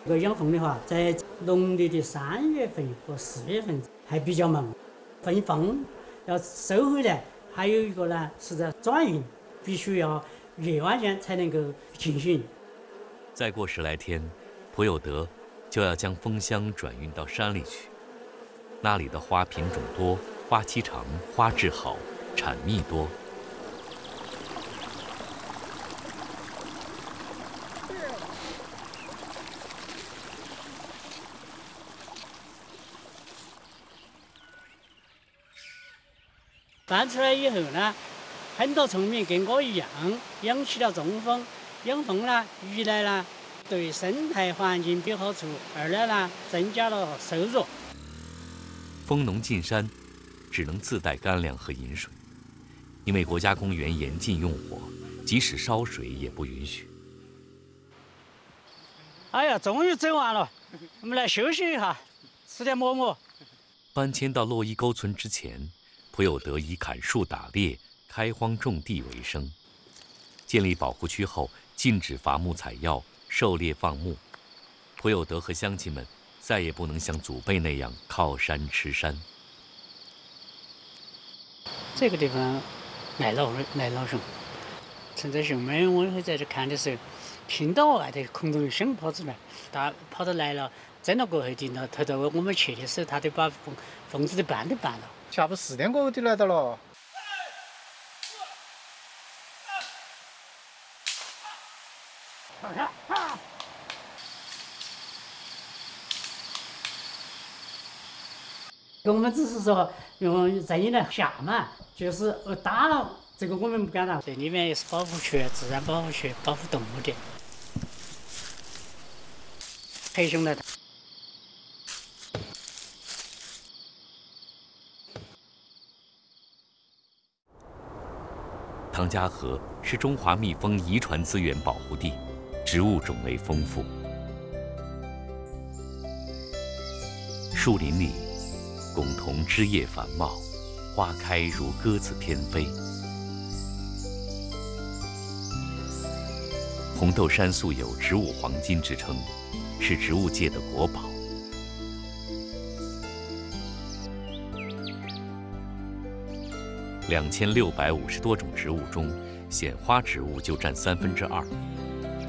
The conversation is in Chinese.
这个养蜂的话，在农历的3月份和4月份还比较忙，分蜂要收回来，还有一个呢是在转运，必须要夜晚间才能够进行。 再过10来天，普有德就要将蜂箱转运到山里去，那里的花品种多，花期长，花质好，产蜜多。 搬出来以后呢，很多村民跟我一样养起了中蜂。养蜂呢，一来呢对生态环境有好处，二来呢增加了收入。 蜂农进山，只能自带干粮和饮水，因为国家公园严禁用火，即使烧水也不允许。 哎呀，终于走完了，我们来休息一下，吃点馍馍。 搬迁到洛伊沟村之前，普有德以砍树打猎、开荒种地为生。建立保护区后，禁止伐木采药、狩猎放牧。普有德和乡亲们再也不能像祖辈那样靠山吃山。 这个地方来老熊，趁着熊们我会在这看的时候，听到外头空中响炮子来，他跑到来了，整了过后顶到投到我们去的时候，他都把蜂子的搬都搬了。 下午4点过后就来到了。 我们只是说用在你来下嘛，就是打了这个我们不敢打。这里面也是保护区，自然保护区，保护动物的。黑熊来的。 唐家河是中华蜜蜂遗传资源保护地，植物种类丰富。树林里，梧桐枝叶繁茂，花开如鸽子翩飞。红豆杉素有植物黄金之称，是植物界的国宝。2650多种植物中，显花植物就占2/3，